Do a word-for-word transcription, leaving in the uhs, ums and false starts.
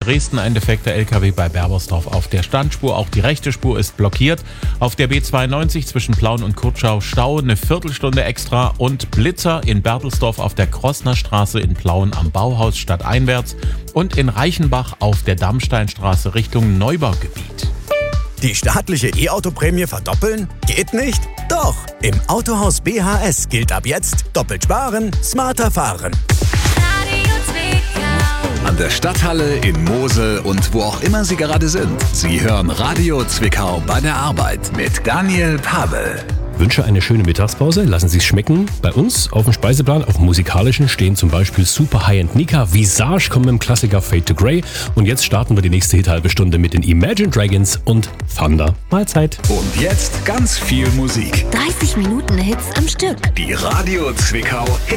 Dresden ein defekter L K W bei Berbersdorf auf der Standspur. Auch die rechte Spur ist blockiert. Auf der B zweiundneunzig zwischen Plauen und Kurtschau Stau, eine Viertelstunde extra. Und Blitzer in Bertelsdorf auf der Krossner Straße in Plauen am Bauhaus stadteinwärts. Und in Reichenbach auf der Dammsteinstraße Richtung Neubaugebiet. Die staatliche E-Auto-Prämie verdoppeln? Geht nicht? Doch! Im Autohaus B H S gilt ab jetzt doppelt sparen, smarter fahren. An der Stadthalle, in Mosel und wo auch immer Sie gerade sind. Sie hören Radio Zwickau bei der Arbeit mit Daniel Pavel. Wünsche eine schöne Mittagspause, lassen Sie es schmecken. Bei uns auf dem Speiseplan, auf dem musikalischen, stehen zum Beispiel Super High-End Nika, Visage kommen mit dem Klassiker Fade to Grey. Und jetzt starten wir die nächste Hit-halbe Stunde mit den Imagine Dragons und Thunder. Mahlzeit. Und jetzt ganz viel Musik. dreißig Minuten Hits am Stück. Die Radio Zwickau